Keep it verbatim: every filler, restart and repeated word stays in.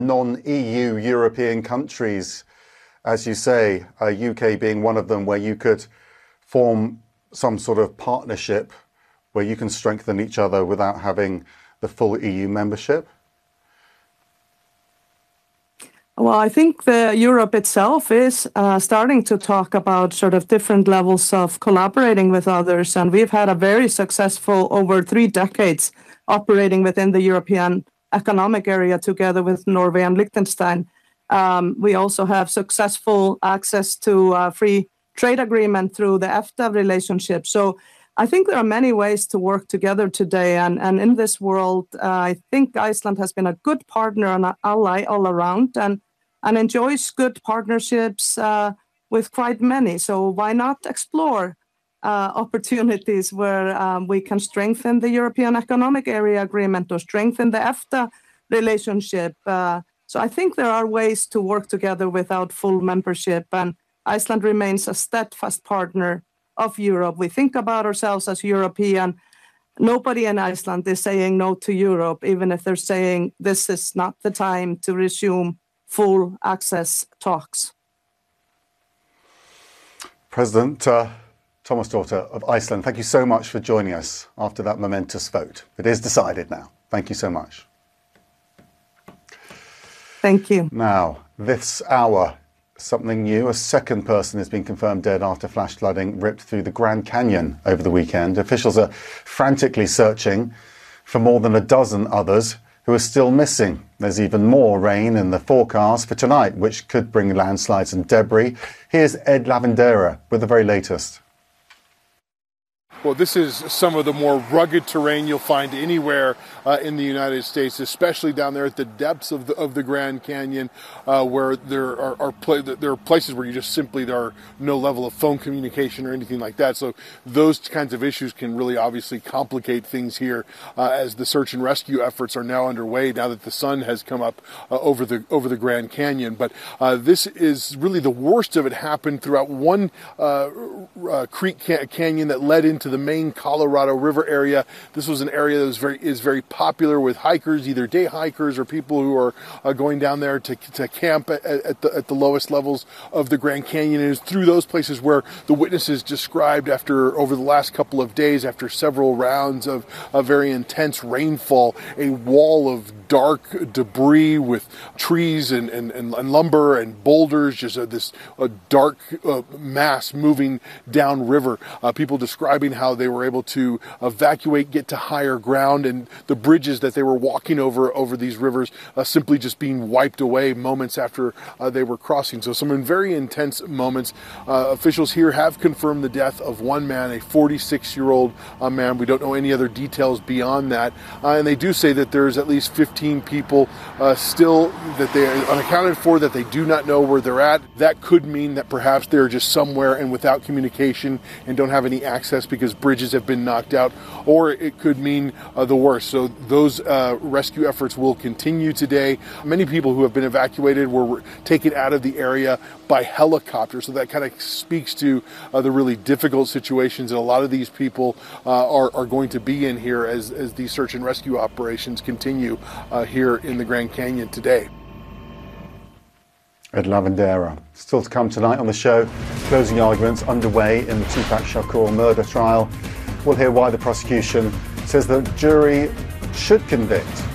non-E U European countries, as you say, uh, U K being one of them, where you could form some sort of partnership where you can strengthen each other without having the full E U membership? Well, I think the Europe itself is uh, starting to talk about sort of different levels of collaborating with others. And we've had a very successful, over three decades, operating within the European Economic Area together with Norway and Liechtenstein. Um, we also have successful access to a free trade agreement through the EFTA relationship. So I think there are many ways to work together today. And, and in this world, uh, I think Iceland has been a good partner and an ally all around, and, and enjoys good partnerships uh, with quite many. So why not explore uh, opportunities where um, we can strengthen the European Economic Area Agreement or strengthen the EFTA relationship? Uh, so I think there are ways to work together without full membership, and Iceland remains a steadfast partner of Europe. We think about ourselves as European. Nobody in Iceland is saying no to Europe, even if they're saying this is not the time to resume full access talks. President uh, Tómasdóttir of Iceland, thank you so much for joining us after that momentous vote. It is decided now. Thank you so much. Thank you. Now, this hour, something new. A second person has been confirmed dead after flash flooding ripped through the Grand Canyon over the weekend. Officials are frantically searching for more than a dozen others who are still missing. There's even more rain in the forecast for tonight, which could bring landslides and debris. Here's Ed Lavandera with the very latest. Well, this is some of the more rugged terrain you'll find anywhere uh, in the United States, especially down there at the depths of the of the Grand Canyon, uh, where there are, are pla- there are places where you just simply there are no level of phone communication or anything like that. So those kinds of issues can really obviously complicate things here uh, as the search and rescue efforts are now underway. Now that the sun has come up uh, over the over the Grand Canyon, but uh, this is really the worst of it happened throughout one uh, uh, creek ca- canyon that led into the main Colorado River area. This was an area that was very is very popular with hikers, either day hikers or people who are uh, going down there to, to camp at, at the at the lowest levels of the Grand Canyon. And it was through those places where the witnesses described after over the last couple of days, after several rounds of a very intense rainfall, a wall of dark debris with trees and, and, and, and lumber and boulders, just uh, this uh, dark uh, mass moving downriver. Uh, people describing how they were able to evacuate, get to higher ground, and the bridges that they were walking over over these rivers uh, simply just being wiped away moments after uh, they were crossing. So some very intense moments. Uh, officials here have confirmed the death of one man, a forty-six-year-old uh, man. We don't know any other details beyond that. Uh, and they do say that there's at least fifteen people uh, still that they are unaccounted for, that they do not know where they're at. That could mean that perhaps they're just somewhere and without communication and don't have any access because bridges have been knocked out, or it could mean uh, the worst. So those uh, rescue efforts will continue today. Many people who have been evacuated were taken out of the area by helicopter, so that kind of speaks to uh, the really difficult situations that a lot of these people uh, are, are going to be in here as, as these search and rescue operations continue uh, here in the Grand Canyon today. Ed Lavandera. Still to come tonight on the show, closing arguments underway in the Tupac Shakur murder trial. We'll hear why the prosecution says the jury should convict